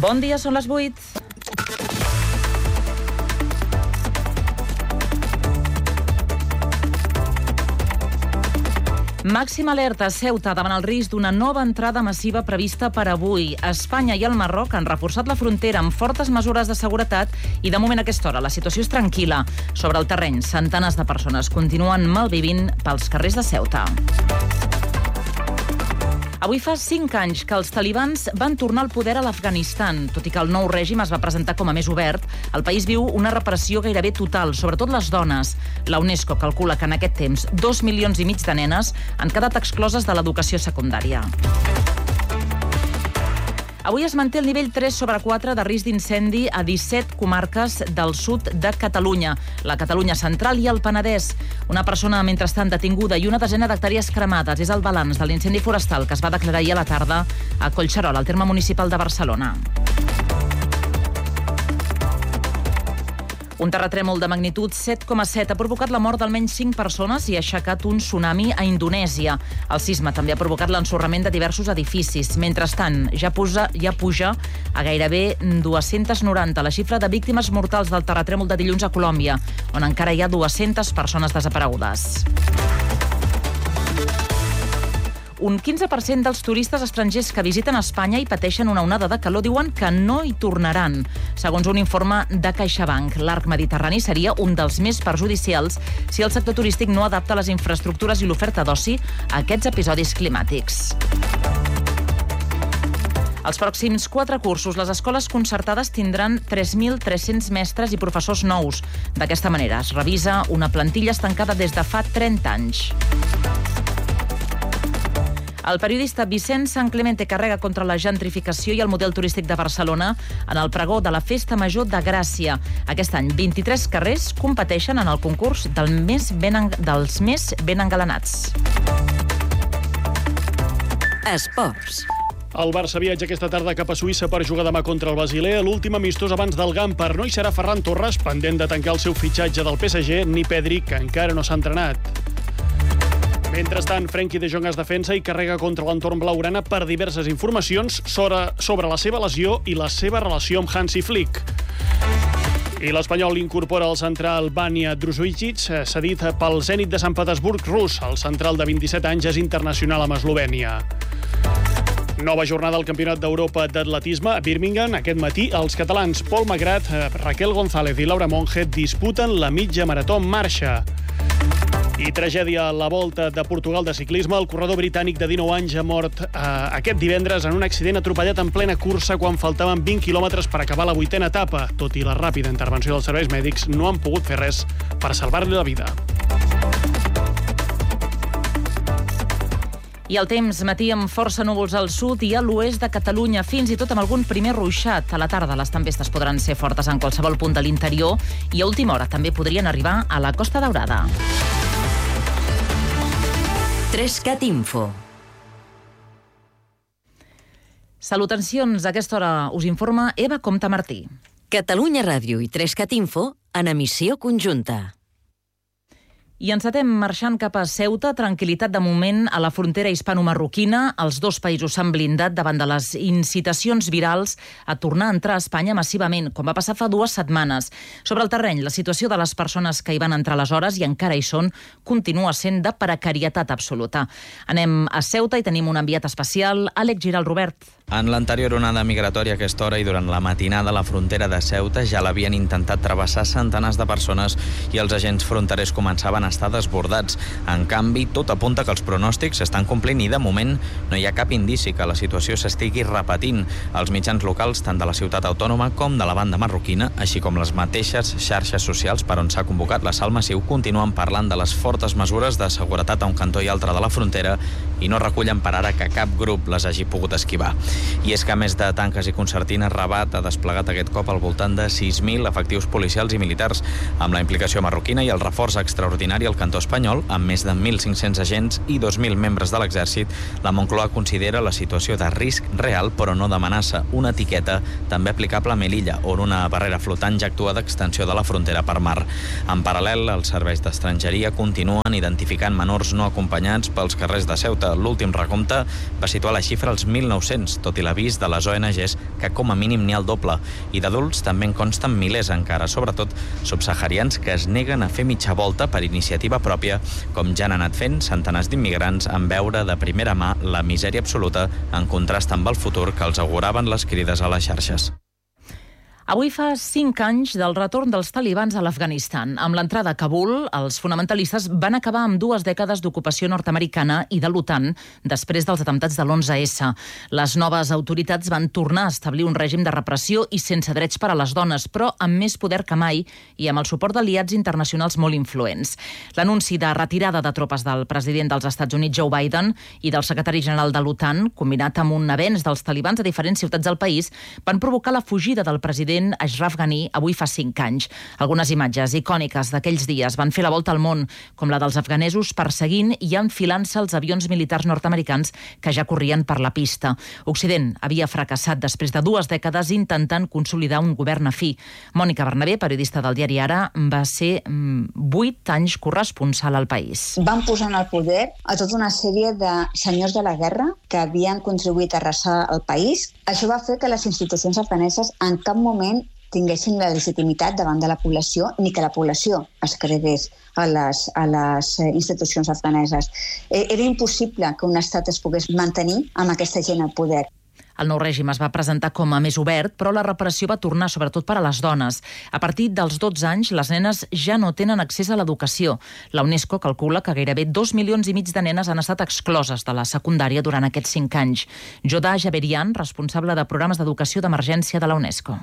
Bon dia, són les 8. Màxima alerta a Ceuta davant el risc d'una nova entrada massiva prevista per avui. Espanya i el Marroc han reforçat la frontera amb fortes mesures de seguretat i de moment a aquesta hora la situació és tranquil·la. Sobre el terreny, centenars de persones continuen malvivint pels carrers de Ceuta. Avui fa 5 anys que els talibans van tornar al poder a l'Afganistan. Tot i que el nou règim es va presentar com a més obert, el país viu una repressió gairebé total, sobretot les dones. La UNESCO calcula que en aquest temps 2,5 milions de nenes han quedat excloses de l'educació secundària. Avui es manté el nivell 3/4 de risc d'incendi a 17 comarques del sud de Catalunya, la Catalunya central i el Penedès. Una persona, mentrestant, detinguda i una desena d'hectàrees cremades és el balanç de l'incendi forestal que es va declarar ahir a la tarda a Collserola, al terme municipal de Barcelona. Un terratrèmol de magnitud 7,7 ha provocat la mort d'almenys 5 persones i ha aixecat un tsunami a Indonèsia. El sisme també ha provocat l'ensorrament de diversos edificis. Mentrestant, ja puja a gairebé 290 la xifra de víctimes mortals del terratrèmol de dilluns a Colòmbia, on encara hi ha 200 persones desaparegudes. Un 15% dels turistes estrangers que visiten Espanya i pateixen una onada de calor diuen que no hi tornaran. Segons un informe de CaixaBank, l'arc mediterrani seria un dels més perjudicials si el sector turístic no adapta les infraestructures i l'oferta d'oci a aquests episodis climàtics. Els pròxims 4 cursos, les escoles concertades tindran 3.300 mestres i professors nous. D'aquesta manera es revisa una plantilla estancada des de fa 30 anys. El periodista Vicent Sanclemente carrega contra la gentrificació i el model turístic de Barcelona en el pregó de la Festa Major de Gràcia. Aquest any, 23 carrers competeixen en el concurs dels més ben engalanats. Esports. El Barça viatja aquesta tarda cap a Suïssa per jugar demà contra el Basilea. L'últim amistós abans del Gamper. No hi serà Ferran Torres, pendent de tancar el seu fitxatge del PSG, ni Pedri, que encara no s'ha entrenat. Mentrestant, Frenkie de Jong es defensa i carrega contra l'entorn blaugrana per diverses informacions sobre la seva lesió i la seva relació amb Hansi Flick. I l'Espanyol incorpora el central Vanja Družujić, cedit pel Zenit de Sant Petersburg rus. El central de 27 anys és internacional amb Eslovènia. Nova jornada al Campionat d'Europa d'Atletisme a Birmingham. Aquest matí, els catalans Pol Magrat, Raquel González i Laura Monge disputen la mitja marató en marxa. I tragèdia a la Volta de Portugal de ciclisme. El corredor britànic de 19 anys ha mort aquest divendres en un accident atropellat en plena cursa quan faltaven 20 quilòmetres per acabar la 8a etapa. Tot i la ràpida intervenció dels serveis mèdics, no han pogut fer res per salvar-li la vida. I el temps, matí amb força núvols al sud i a l'oest de Catalunya, fins i tot amb algun primer ruixat. A la tarda les tempestes podran ser fortes en qualsevol punt de l'interior i a última hora també podrien arribar a la Costa Daurada. 3CAT Info. Salutacions, a aquesta hora us informa Eva Comte Martí. Catalunya Ràdio i 3CAT Info en emissió conjunta. I encetem marxant cap a Ceuta, tranquil·litat de moment a la frontera hispano-marroquina. Els dos països s'han blindat davant de les incitacions virals a tornar a entrar a Espanya massivament, com va passar fa 2 setmanes. Sobre el terreny, la situació de les persones que hi van entrar aleshores, i encara hi són, continua sent de precarietat absoluta. Anem a Ceuta i tenim un enviat especial, Àlex Giral. Robert. En l'anterior onada migratòria a aquesta hora i durant la matinada a la frontera de Ceuta ja l'havien intentat travessar centenars de persones i els agents fronterers començaven a estar desbordats. En canvi, tot apunta que els pronòstics s'estan complint i de moment no hi ha cap indici que la situació s'estigui repetint. Els mitjans locals, tant de la ciutat autònoma com de la banda marroquina, així com les mateixes xarxes socials per on s'ha convocat l'assalt massiu, continuen parlant de les fortes mesures de seguretat a un cantó i altre de la frontera i no recullen per ara que cap grup les hagi pogut esquivar. I és que a més de tanques i concertines, Rabat ha desplegat aquest cop al voltant de 6.000 efectius policials i militars, amb la implicació marroquina i el reforç extraordinari al cantó espanyol, amb més de 1.500 agents i 2.000 membres de l'exèrcit. La Moncloa considera la situació de risc real, però no d'amenaça, una etiqueta també aplicable a Melilla, on una barrera flotant ja actua d'extensió de la frontera per mar. En paral·lel, els serveis d'estrangeria continuen identificant menors no acompanyats pels carrers de Ceuta. L'últim recompte va situar la xifra als 1.900, tot i l'avís de les ONGs que com a mínim n'hi ha el doble. I d'adults també en consten milers encara, sobretot subsaharians que es neguen a fer mitja volta per iniciativa pròpia, com ja han anat fent centenars d'immigrants en veure de primera mà la misèria absoluta en contrast amb el futur que els auguraven les crides a les xarxes. Avui fa 5 anys del retorn dels talibans a l'Afganistan. Amb l'entrada a Kabul, els fonamentalistes van acabar amb 2 dècades d'ocupació nord-americana i de l'OTAN després dels atemptats de l'11S. Les noves autoritats van tornar a establir un règim de repressió i sense drets per a les dones, però amb més poder que mai i amb el suport d'aliats internacionals molt influents. L'anunci de retirada de tropes del president dels Estats Units, Joe Biden, i del secretari general de l'OTAN, combinat amb un avenç dels talibans a diferents ciutats del país, van provocar la fugida del president Ashraf Ghani avui fa 5 anys. Algunes imatges icòniques d'aquells dies van fer la volta al món, com la dels afganesos perseguint i enfilant-se els avions militars nord-americans que ja corrien per la pista. Occident havia fracassat després de 2 dècades intentant consolidar un govern afí. Mònica Bernabé, periodista del diari Ara, va ser 8 anys corresponsal al país. Van posar en el poder a tota una sèrie de senyors de la guerra que havien contribuït a arrasar el país. Això va fer que les institucions afganeses en cap moment tinguessin la legitimitat davant de la població ni que la població es cregués a les institucions afganeses. Era impossible que un estat es pogués mantenir amb aquesta gent al poder. El nou règim es va presentar com a més obert, però la repressió va tornar sobretot per a les dones. A partir dels 12 anys, les nenes ja no tenen accés a l'educació. La UNESCO calcula que gairebé 2,5 milions de nenes han estat excloses de la secundària durant aquests 5 anys. Jodha Javerian, responsable de programes d'educació d'emergència de la UNESCO.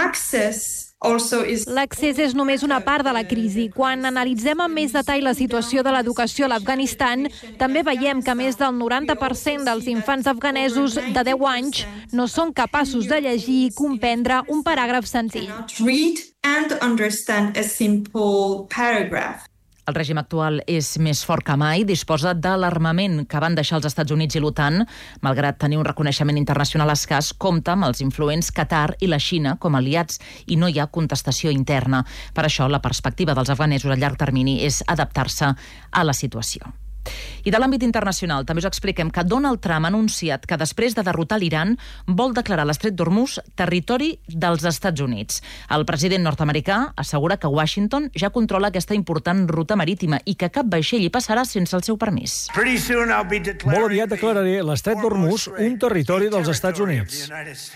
L'accés és només una part de la crisi. Quan analitzem amb més detall la situació de l'educació a l'Afganistan, també veiem que més del 90% dels infants afganesos de 10 anys no són capaços de llegir i comprendre un paràgraf senzill. El règim actual és més fort que mai, disposa de l'armament que van deixar els Estats Units i l'OTAN, malgrat tenir un reconeixement internacional escàs, compta amb els influents Qatar i la Xina com a aliats i no hi ha contestació interna. Per això, la perspectiva dels afganesos a llarg termini és adaptar-se a la situació. I de l'àmbit internacional també us expliquem que Donald Trump ha anunciat que després de derrotar l'Iran vol declarar l'Estret d'Hormuz territori dels Estats Units. El president nord-americà assegura que Washington ja controla aquesta important ruta marítima i que cap vaixell hi passarà sense el seu permís. Molt aviat declararé l'Estret d'Hormuz un territori dels Estats Units.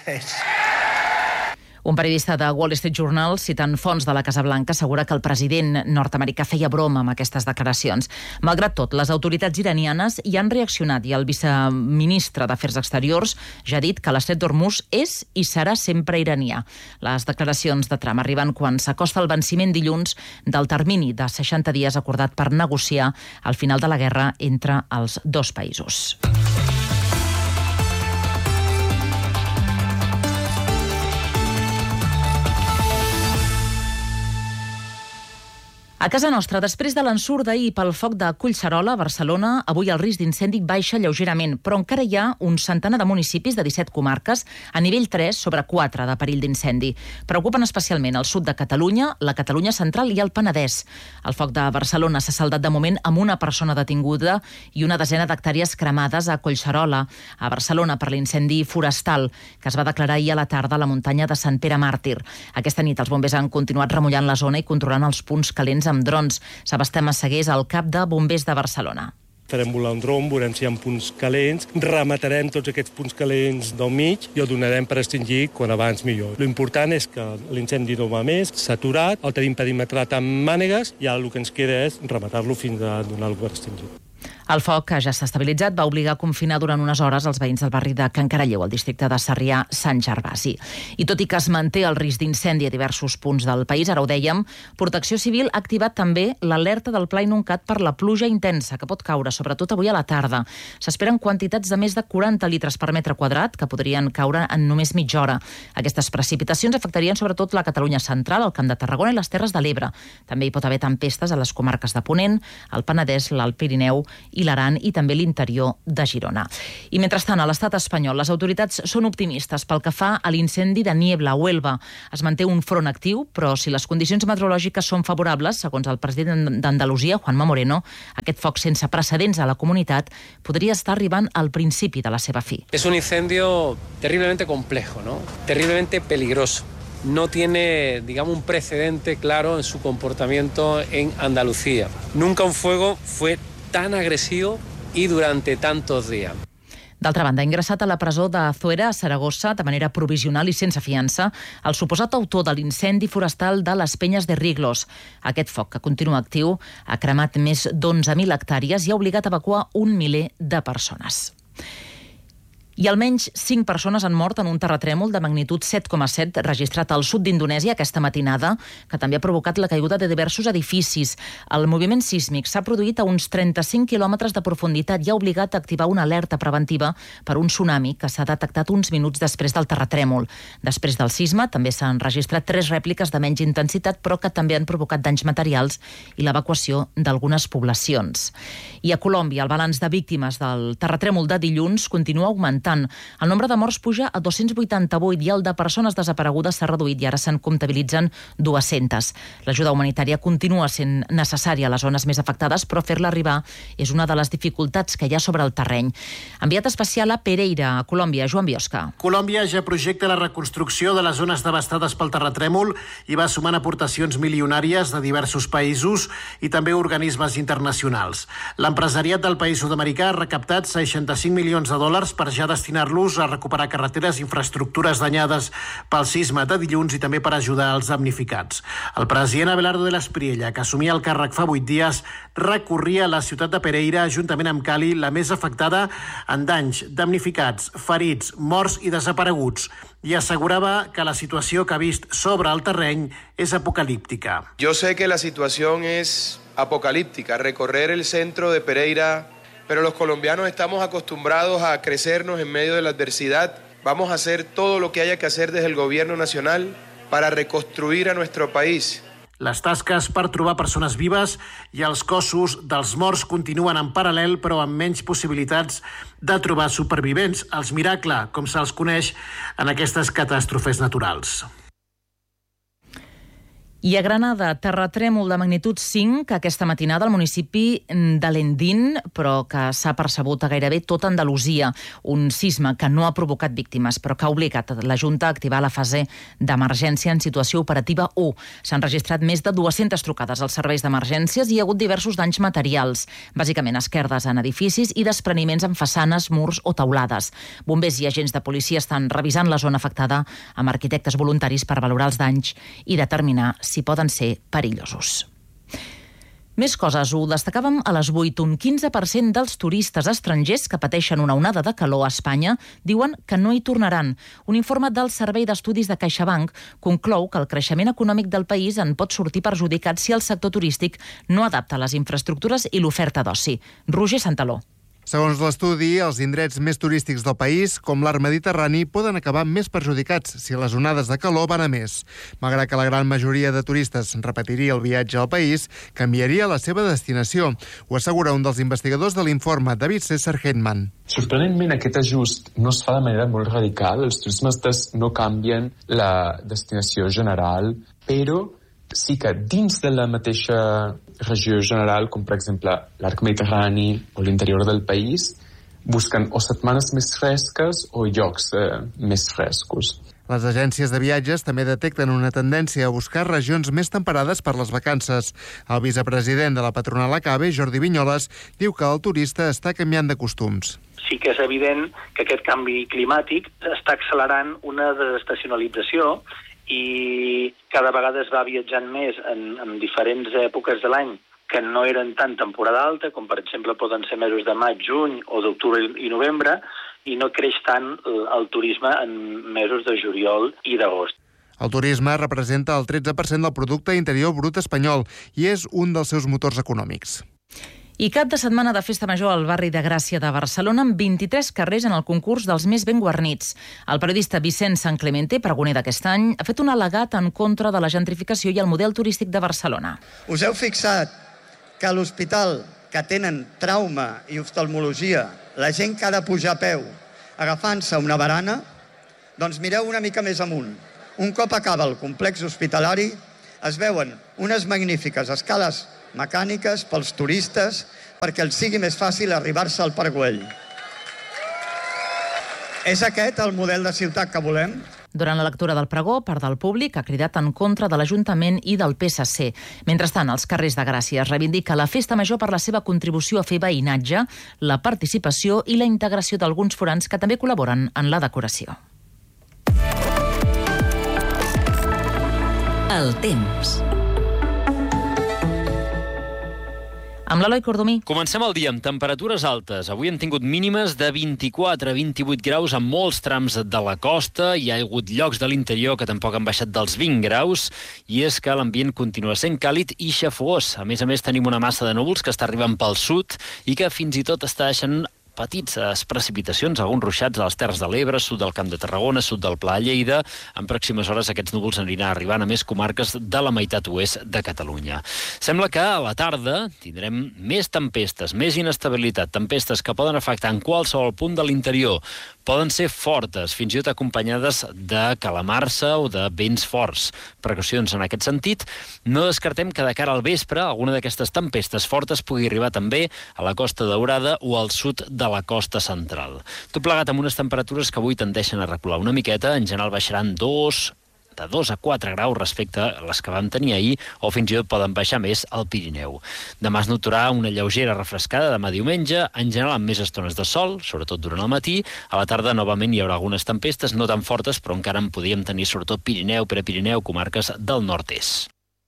Un periodista de Wall Street Journal, citant fonts de la Casa Blanca, assegura que el president nord-americà feia broma amb aquestes declaracions. Malgrat tot, les autoritats iranianes hi han reaccionat i el viceministre d'Afers Exteriors ja ha dit que l'Estret d'Hormuz és i serà sempre iranià. Les declaracions de Trump arriben quan s'acosta el venciment dilluns del termini de 60 dies acordat per negociar el final de la guerra entre els dos països. A casa nostra, després de l'ensurt d'ahir pel foc de Collserola, a Barcelona, avui el risc d'incendi baixa lleugerament, però encara hi ha un centenar de municipis de 17 comarques a nivell 3 sobre 4 de perill d'incendi. Preocupen especialment el sud de Catalunya, la Catalunya central i el Penedès. El foc de Barcelona s'ha saldat de moment amb una persona detinguda i una desena d'hectàrees cremades a Collserola, a Barcelona, per l'incendi forestal que es va declarar ahir a la tarda a la muntanya de Sant Pere Màrtir. Aquesta nit els bombers han continuat remullant la zona i controlant els punts calents amb drons. Sebastià Massaguer és el cap de Bombers de Barcelona. Farem volar un dron, veurem si hi ha punts calents, rematarem tots aquests punts calents del mig i el donarem per extingir quan abans millor. L'important és que l'incendi no va més, s'ha aturat, el tenim perimetrat amb mànegues i ara el que ens queda és rematar-lo fins a donar-lo per extingir. El foc, que ja s'ha estabilitzat, va obligar a confinar durant unes hores els veïns del barri de Can Caralleu, al districte de Sarrià-Sant Gervasi. I tot i que es manté el risc d'incendi a diversos punts del país, ara ho dèiem, Protecció Civil ha activat també l'alerta del Pla Inuncat per la pluja intensa que pot caure, sobretot avui a la tarda. S'esperen quantitats de més de 40 litres per metre quadrat que podrien caure en només mitja hora. Aquestes precipitacions afectarien sobretot la Catalunya central, el Camp de Tarragona i les Terres de l'Ebre. També hi pot haver tempestes a les comarques de Ponent, el Penedès, l'Alt Pirineu i i l'Aran i també l'interior de Girona. I mentrestant, a l'estat espanyol, les autoritats són optimistes pel que fa a l'incendi de Niebla a Huelva. Es manté un front actiu, però si les condicions meteorològiques són favorables, segons el president d'Andalusia, Juanma Moreno, aquest foc sense precedents a la comunitat podria estar arribant al principi de la seva fi. Es un incendio terriblemente complejo, ¿no? Terriblemente peligroso. No tiene, digamos, un precedente claro en su comportamiento en Andalucía. Nunca un fuego fue tan agresivo y durante tantos días. D'altra banda, ha ingressat a la presó de Zuera, a Saragossa, de manera provisional i sense fiança, el suposat autor de l'incendi forestal de les Penyes de Riglos. Aquest foc, que continua actiu, ha cremat més d'11.000 hectàrees i ha obligat a evacuar 1 miler de persones. I almenys 5 persones han mort en un terratrèmol de magnitud 7,7 registrat al sud d'Indonèsia aquesta matinada, que també ha provocat la caiguda de diversos edificis. El moviment sísmic s'ha produït a uns 35 quilòmetres de profunditat i ha obligat a activar una alerta preventiva per un tsunami que s'ha detectat uns minuts després del terratrèmol. Després del sisme també s'han registrat 3 rèpliques de menys intensitat, però que també han provocat danys materials i l'evacuació d'algunes poblacions. I a Colòmbia, el balanç de víctimes del terratrèmol de dilluns continua augmentant. El nombre de morts puja a 288 i el de persones desaparegudes s'ha reduït i ara se'n comptabilitzen 200. L'ajuda humanitària continua sent necessària a les zones més afectades, però fer-la arribar és una de les dificultats que hi ha sobre el terreny. Enviat especial a Pereira, a Colòmbia, Joan Biosca. Colòmbia ja projecta la reconstrucció de les zones devastades pel terratrèmol i va sumant aportacions milionàries de diversos països i també organismes internacionals. L'empresariat del país sud-americà ha recaptat 65 milions de dòlars per ja destinar-los a recuperar carreteres i infraestructures danyades pel sisme de dilluns i també per ajudar els damnificats. El president Abelardo de la Espriella, que assumia el càrrec fa 8 dies, recorria la ciutat de Pereira, juntament amb Cali, la més afectada en danys, damnificats, ferits, morts i desapareguts, i assegurava que la situació que ha vist sobre el terreny és apocalíptica. Yo sé que la situación es apocalíptica. Recorrer el centro de Pereira, pero los colombianos estamos acostumbrados a crecernos en medio de la adversidad. Vamos a hacer todo lo que haya que hacer desde el gobierno nacional para reconstruir a nuestro país. Les tasques per trobar persones vives i els cossos dels morts continuen en paral·lel, però amb menys possibilitats de trobar supervivents. Els miracles, com se'ls coneix en aquestes catàstrofes naturals. I a Granada, terratrèmol de magnitud 5 aquesta matinada al municipi de Lendín, però que s'ha percebut a gairebé tota Andalusia. Un sisme que no ha provocat víctimes, però que ha obligat la Junta a activar la fase d'emergència en situació operativa 1. S'han registrat més de 200 trucades als serveis d'emergències i hi ha hagut diversos danys materials, bàsicament esquerdes en edificis i despreniments en façanes, murs o teulades. Bombers i agents de policia estan revisant la zona afectada amb arquitectes voluntaris per valorar els danys i determinar si poden ser perillosos. Més coses, ho destacàvem a les 8. Un 15% dels turistes estrangers que pateixen una onada de calor a Espanya diuen que no hi tornaran. Un informe del Servei d'Estudis de CaixaBank conclou que el creixement econòmic del país en pot sortir perjudicat si el sector turístic no adapta les infraestructures i l'oferta d'oci. Roger Santaló. Segons l'estudi, els indrets més turístics del país, com l'Arc Mediterrani, poden acabar més perjudicats si les onades de calor van a més. Malgrat que la gran majoria de turistes repetiria el viatge al país, canviaria la seva destinació. Ho assegura un dels investigadors de l'informe, David César Hetman. Sorprenentment, aquest ajust no es fa de manera molt radical. Els turistes no canvien la destinació general, però sí que dins de la mateixa regió general, com per exemple l'Arc Mediterrani o l'interior del país, busquen o setmanes més fresques o llocs més frescos. Les agències de viatges també detecten una tendència a buscar regions més temperades per les vacances. El vicepresident de la patronal ACABE, Jordi Vinyoles, diu que el turista està canviant de costums. Sí que és evident que aquest canvi climàtic està accelerant una desestacionalització i cada vegada es va viatjant més en diferents èpoques de l'any que no eren tan temporada alta, com per exemple poden ser mesos de maig, juny o d'octubre i novembre, i no creix tant el turisme en mesos de juliol i d'agost. El turisme representa el 13% del producte interior brut espanyol i és un dels seus motors econòmics. I cap de setmana de festa major al barri de Gràcia de Barcelona amb 23 carrers en el concurs dels més ben guarnits. El periodista Vicent San Clemente, pregoner d'aquest any, ha fet un al·legat en contra de la gentrificació i el model turístic de Barcelona. Us heu fixat que l'hospital que tenen trauma i oftalmologia, la gent que ha de pujar a peu agafant-se una barana, doncs mireu una mica més amunt. Un cop acaba el complex hospitalari, es veuen unes magnífiques escales mecàniques pels turistes perquè els sigui més fàcil arribar-se al Parc Güell. És aquest el model de ciutat que volem? Durant la lectura del pregó, part del públic ha cridat en contra de l'Ajuntament i del PSC. Mentrestant, els carrers de Gràcia es reivindica la Festa Major per la seva contribució a fer veïnatge, la participació i la integració d'alguns forans que també col·laboren en la decoració. El temps. Amb l'Eloi Cordomí. Comencem el dia amb temperatures altes. Avui hem tingut mínimes de 24 a 28 graus en molts trams de la costa. Hi ha hagut llocs de l'interior que tampoc han baixat dels 20 graus. I és que l'ambient continua sent càlid i xafogós. A més, tenim una massa de núvols que està arribant pel sud i que fins i tot està deixant petites precipitacions, alguns ruixats a les Terres de l'Ebre, sud del Camp de Tarragona, sud del Pla de Lleida. En pròximes hores aquests núvols aniran arribant a més comarques de la meitat oest de Catalunya. Sembla que a la tarda tindrem més tempestes, més inestabilitat, tempestes que poden afectar en qualsevol punt de l'interior. Poden ser fortes, fins i tot acompanyades de calamarsa o de vents forts. Precaucions en aquest sentit. No descartem que de cara al vespre alguna d'aquestes tempestes fortes pugui arribar també a la Costa Daurada o al sud de la costa central. Tot plegat amb unes temperatures que avui tendeixen a recular una miqueta. En general baixaran de 2 a 4 graus respecte a les que vam tenir ahir, o fins i tot poden baixar més al Pirineu. Demà es notarà una lleugera refrescada demà diumenge, en general amb més estones de sol, sobretot durant el matí. A la tarda novament hi haurà algunes tempestes, no tan fortes, però encara en podríem tenir sobretot Pirineu, Prepirineu, comarques del nord-est.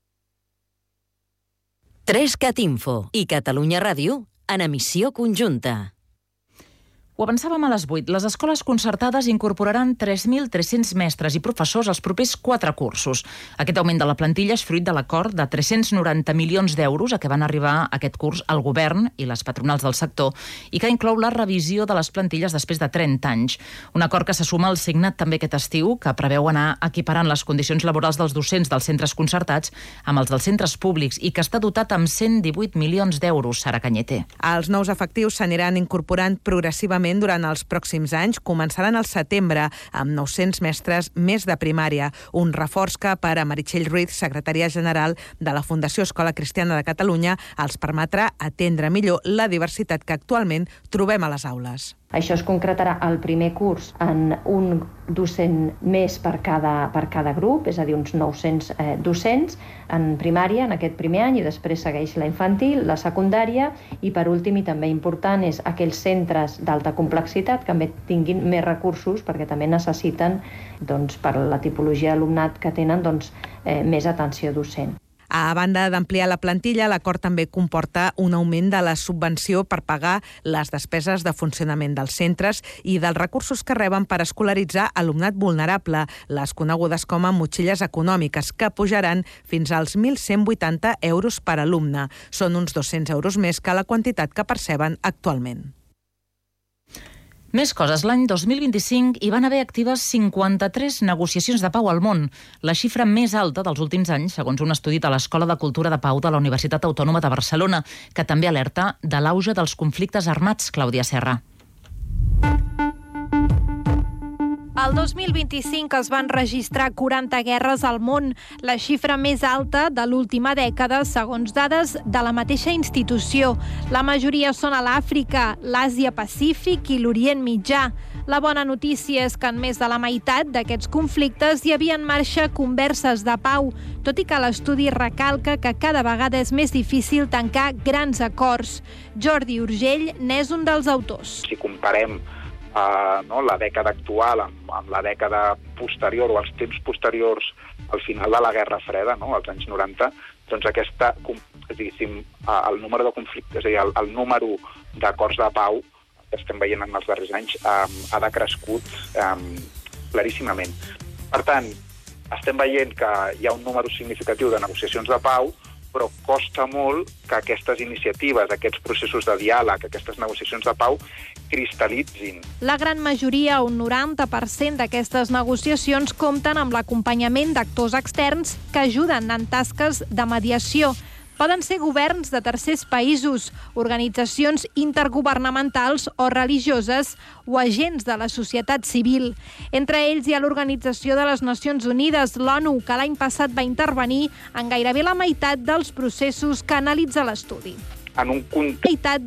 3CAT Info i Catalunya Ràdio en emissió conjunta. Ho avançàvem a les 8. Les escoles concertades incorporaran 3.300 mestres i professors als propers 4 cursos. Aquest augment de la plantilla és fruit de l'acord de 390 milions d'euros a què van arribar aquest curs el govern i les patronals del sector i que inclou la revisió de les plantilles després de 30 anys. Un acord que se suma al signat també aquest estiu, que preveu anar equiparant les condicions laborals dels docents dels centres concertats amb els dels centres públics i que està dotat amb 118 milions d'euros, Sara Cañete. Els nous efectius s'aniran incorporant progressivament durant els pròxims anys. Començaran al setembre amb 900 mestres més de primària, un reforç que per a Meritxell Ruiz, secretària general de la Fundació Escola Cristiana de Catalunya, els permetrà atendre millor la diversitat que actualment trobem a les aules. Això es concretarà al primer curs en un docent més per cada grup, és a dir, uns 900 docents en primària en aquest primer any, i després segueix la infantil, la secundària, i per últim, i també important, és aquells centres d'alta complexitat que també tinguin més recursos perquè també necessiten, per la tipologia d'alumnat que tenen, més atenció docent. A banda d'ampliar la plantilla, l'acord també comporta un augment de la subvenció per pagar les despeses de funcionament dels centres i dels recursos que reben per escolaritzar alumnat vulnerable, les conegudes com a motxilles econòmiques, que pujaran fins als 1.180 euros per alumne. Són uns 200 euros més que la quantitat que perceben actualment. Més coses. L'any 2025 hi van haver actives 53 negociacions de pau al món, la xifra més alta dels últims anys, segons un estudi de l'Escola de Cultura de Pau de la Universitat Autònoma de Barcelona, que també alerta de l'auge dels conflictes armats. Clàudia Serra. El 2025 es van registrar 40 guerres al món, la xifra més alta de l'última dècada, segons dades de la mateixa institució. La majoria són a l'Àfrica, l'Àsia-Pacífic i l'Orient Mitjà. La bona notícia és que en més de la meitat d'aquests conflictes hi havia en marxa converses de pau, tot i que l'estudi recalca que cada vegada és més difícil tancar grans acords. Jordi Urgell n'és un dels autors. Si comparem la dècada actual amb la dècada posterior o els temps posteriors al final de la Guerra Freda, als anys 90, doncs el número de conflictes, és a dir, el número d'acords de pau que estem veient en els darrers anys ha decrescut claríssimament. Per tant, estem veient que hi ha un número significatiu de negociacions de pau, però costa molt que aquestes iniciatives, aquests processos de diàleg, aquestes negociacions de pau, cristal·litzin. La gran majoria, un 90% d'aquestes negociacions, compten amb l'acompanyament d'actors externs que ajuden en tasques de mediació. Poden ser governs de tercers països, organitzacions intergovernamentals o religioses o agents de la societat civil. Entre ells hi ha l'Organització de les Nacions Unides, l'ONU, que l'any passat va intervenir en gairebé la meitat dels processos que analitza l'estudi. En un context